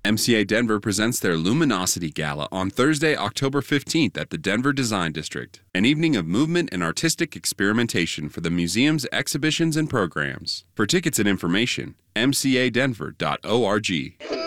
MCA Denver presents their Luminosity Gala on Thursday, October 15th at the Denver Design District, an evening of movement and artistic experimentation for the museum's exhibitions and programs. For tickets and information, mcadenver.org.